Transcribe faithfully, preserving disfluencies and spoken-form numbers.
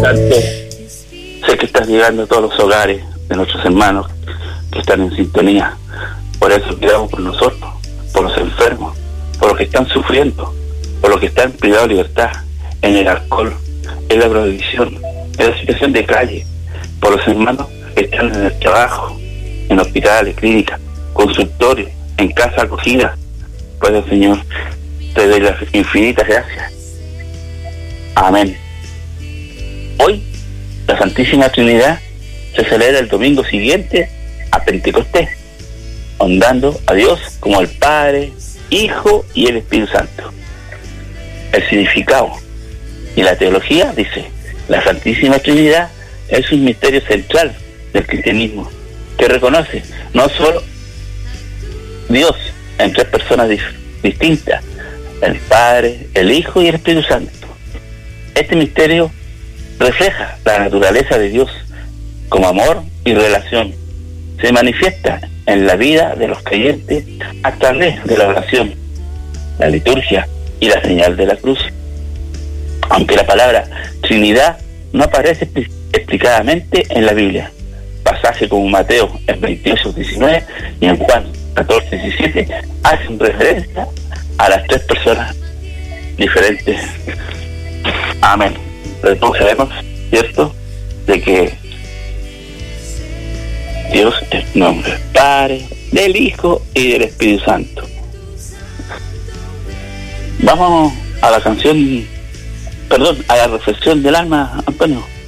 Santo, sé que estás llegando a todos los hogares de nuestros hermanos que están en sintonía. Por eso pidamos por nosotros, por los enfermos, por los que están sufriendo, por los que están privados de libertad, en el alcohol, en la prohibición, en la situación de calle, por los hermanos que están en el trabajo, en hospitales, clínicas, consultorios, en casa acogida. Pues, Señor, te doy las infinitas gracias. Amén. Hoy, la Santísima Trinidad se celebra el domingo siguiente a Pentecostés, honrando a Dios como el Padre, Hijo y el Espíritu Santo. El significado y la teología dice: la Santísima Trinidad es un misterio central del cristianismo que reconoce no solo Dios en tres personas dif- distintas, el Padre, el Hijo y el Espíritu Santo. Este misterio refleja la naturaleza de Dios como amor y relación. Se manifiesta en la vida de los creyentes a través de la oración, la liturgia y la señal de la cruz. Aunque la palabra Trinidad no aparece expl- explicadamente en la Biblia, pasajes como Mateo en veintiocho diecinueve y en Juan catorce diecisiete hacen referencia a las tres personas diferentes. Amén. Pero todos sabemos, ¿cierto?, de que Dios es nombre del Padre, del Hijo y del Espíritu Santo. Vamos a la canción, perdón, a la reflexión del alma, Antonio.